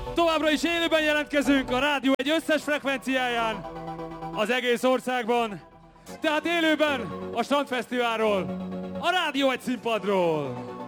Továbbra is élőben jelentkezünk a rádió egy összes frekvenciáján az egész országban. Tehát élőben a Strandfesztiválról, a rádió egy színpadról.